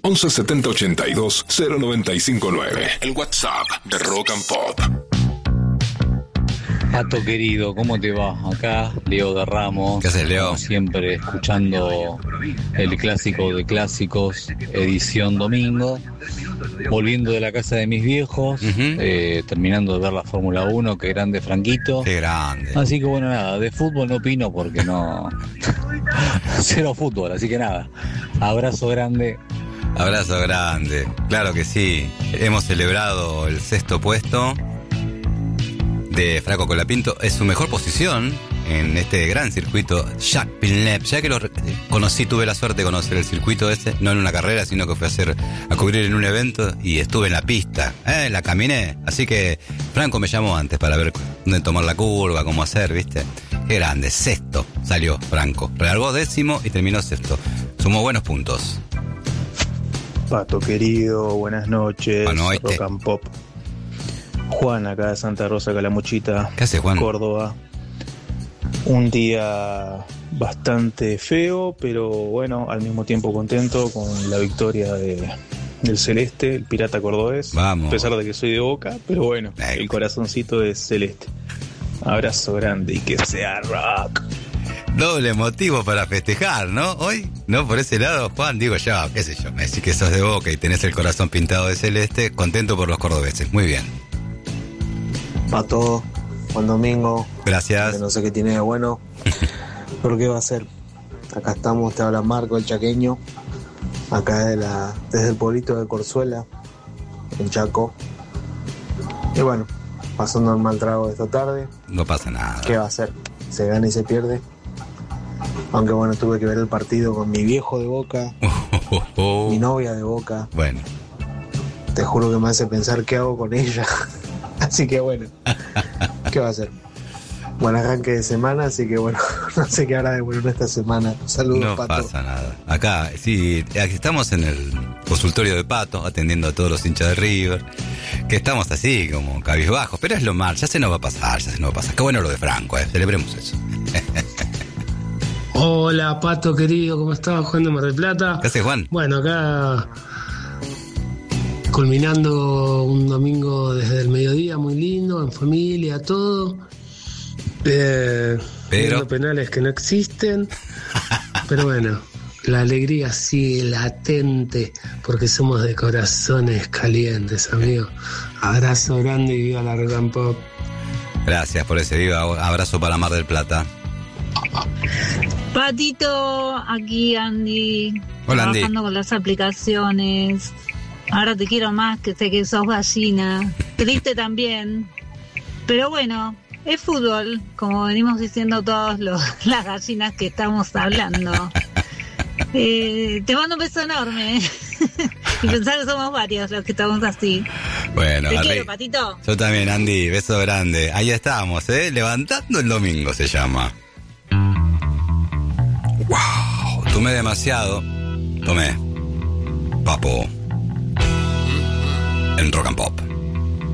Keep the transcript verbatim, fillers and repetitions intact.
once setenta ochenta y dos cero noventa y cinco nueve. El WhatsApp de Rock and Pop. Pato querido, ¿cómo te va? Acá Leo de Ramos. ¿Qué haces, Leo? Como siempre, escuchando el clásico de clásicos, edición domingo. Volviendo de la casa de mis viejos, uh-huh. eh, terminando de ver la Fórmula uno, qué grande Franquito. Qué grande. Así que bueno, nada, de fútbol no opino porque no... Cero fútbol, así que nada. Abrazo grande. Abrazo grande. Claro que sí. Hemos celebrado el sexto puesto de Franco Colapinto. Es su mejor posición en este gran circuito Jacques Villeneuve. Ya que lo conocí, tuve la suerte de conocer el circuito ese, no en una carrera, sino que fui a hacer a cubrir en un evento y estuve en la pista, eh, la caminé. Así que Franco me llamó antes para ver dónde tomar la curva, cómo hacer, ¿viste? Qué grande, sexto salió Franco. Relargó décimo y terminó sexto. Sumó buenos puntos. Pato querido, buenas noches. Bueno, Rock and Pop. Juan, acá de Santa Rosa, Calamuchita. ¿Qué hace, Juan? Córdoba. Un día bastante feo, pero bueno, al mismo tiempo contento con la victoria de, del Celeste, el Pirata Cordobés. Vamos. A pesar de que soy de Boca, pero bueno, Ay. el corazoncito es celeste. Abrazo grande y que sea rock. Doble motivo para festejar, ¿no? Hoy, ¿no? Por ese lado, Juan, digo yo, qué sé yo, me decís que sos de Boca y tenés el corazón pintado de celeste, contento por los cordobeses. Muy bien. Pato, buen domingo. Gracias. No sé qué tiene de bueno, pero qué va a ser. Acá estamos, te habla Marco, el chaqueño, acá de la, desde el pueblito de Corzuela, en Chaco. Y bueno, pasando el mal trago de esta tarde. No pasa nada. ¿Qué va a ser? Se gana y se pierde. Aunque bueno, tuve que ver el partido con mi viejo de Boca, oh, oh, oh. mi novia de Boca. Bueno. Te juro que me hace pensar qué hago con ella. Así que bueno, ¿qué va a hacer? Buen arranque de semana, así que bueno, no sé qué habrá de bueno esta semana. Saludos, no Pato. No pasa nada. Acá, sí, aquí estamos en el consultorio de Pato, atendiendo a todos los hinchas de River, que estamos así, como cabizbajos, pero es lo mal, ya se nos va a pasar, ya se nos va a pasar. Qué bueno lo de Franco, eh, celebremos eso. Hola, Pato querido, ¿cómo estás? Juan de Mar del Plata. ¿Qué haces, Juan? Bueno, acá culminando un domingo desde el mediodía, muy lindo, en familia, todo. Eh, pero penales que no existen. Pero bueno, la alegría sigue latente porque somos de corazones calientes, amigo. Abrazo grande y viva la Rock and Pop. Gracias por ese viva abrazo para Mar del Plata. Patito, aquí Andy. Hola, Andy. Trabajando con las aplicaciones. Ahora te quiero más, que sé que sos gallina. Triste también. Pero bueno, es fútbol, como venimos diciendo todos los, las gallinas que estamos hablando. Eh, te mando un beso enorme. Y pensar que somos varios los que estamos así. Bueno, te arri- quiero, Patito. Yo también, Andy, beso grande. Ahí estamos, ¿eh? Levantando el domingo se llama. Wow, tomé demasiado. Tomé. Papo. En Rock and Pop.